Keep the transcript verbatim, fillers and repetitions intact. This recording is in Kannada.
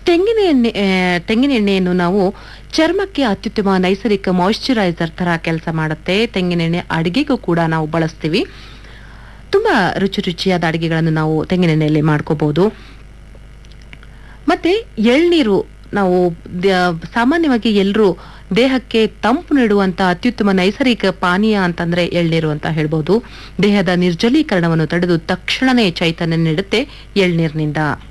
ತೆಂಗಿನ ಎಣ್ಣೆ ತೆಂಗಿನ ಎಣ್ಣೆಯನ್ನು ನಾವು ಚರ್ಮಕ್ಕೆ ಅತ್ಯುತ್ತಮ ನೈಸರ್ಗಿಕ ಮಾಯಿಶ್ಚರೈಸರ್ ತರ ಕೆಲಸ ಮಾಡುತ್ತೆ. ತೆಂಗಿನ ಎಣ್ಣೆ ಅಡಿಗೆಗೂ ಕೂಡ ನಾವು ಬಳಸ್ತೀವಿ. ತುಂಬಾ ರುಚಿ ರುಚಿಯಾದ ಅಡಿಗೆಗಳನ್ನು ನಾವು ತೆಂಗಿನ ಎಣ್ಣೆಯಲ್ಲಿ ಮಾಡ್ಕೋಬಹುದು. ಮತ್ತೆ ಎಳ್ನೀರು, ನಾವು ಸಾಮಾನ್ಯವಾಗಿ ಎಲ್ಲರೂ ದೇಹಕ್ಕೆ ತಂಪು ನೀಡುವಂತ ಅತ್ಯುತ್ತಮ ನೈಸರ್ಗಿಕ ಪಾನೀಯ ಅಂತಂದ್ರೆ ಎಳ್ನೀರು ಅಂತ ಹೇಳ್ಬೋದು. ದೇಹದ ನಿರ್ಜಲೀಕರಣವನ್ನು ತಡೆದು ತಕ್ಷಣನೇ ಚೈತನ್ಯ ನೀಡುತ್ತೆ ಎಳ್ನೀರಿನಿಂದ.